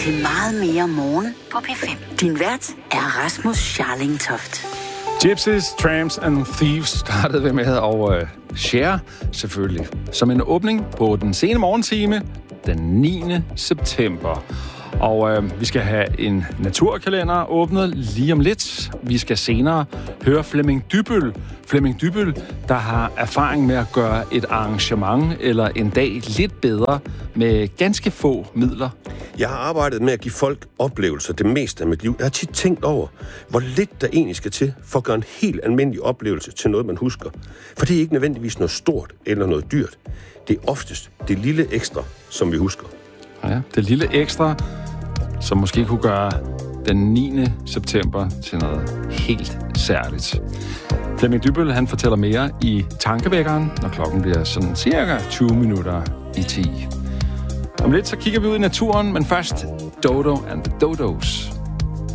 til Meget mere morgen på P5. Din vært er Rasmus Scharling Toft. Gypsies, Tramps and Thieves startede vi med, og Cher selvfølgelig. Som en åbning på den sene morgentime, den 9. september. Og vi skal have en naturkalender åbnet lige om lidt. Vi skal senere høre Flemming Dybbøl. Flemming Dybbøl, der har erfaring med at gøre et arrangement eller en dag lidt bedre med ganske få midler. Jeg har arbejdet med at give folk oplevelser det meste af mit liv. Jeg har tit tænkt over, hvor lidt der egentlig skal til for at gøre en helt almindelig oplevelse til noget, man husker. For det er ikke nødvendigvis noget stort eller noget dyrt. Det er oftest det lille ekstra, som vi husker. Ja, det lille ekstra, som måske kunne gøre den 9. september til noget helt særligt. Flemming Dybbøl, han fortæller mere i Tankevækkeren, når klokken bliver sådan cirka 20 minutter i 10. Om lidt så kigger vi ud i naturen, men først Dodo and the Dodos.